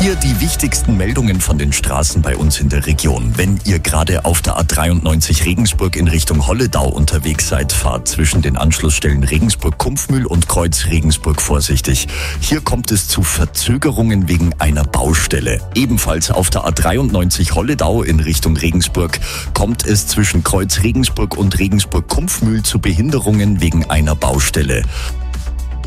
Hier die wichtigsten Meldungen von den Straßen bei uns in der Region. Wenn ihr gerade auf der A93 Regensburg in Richtung Holledau unterwegs seid, fahrt zwischen den Anschlussstellen Regensburg-Kumpfmühl und Kreuz Regensburg vorsichtig. Hier kommt es zu Verzögerungen wegen einer Baustelle. Ebenfalls auf der A93 Holledau in Richtung Regensburg kommt es zwischen Kreuz Regensburg und Regensburg-Kumpfmühl zu Behinderungen wegen einer Baustelle.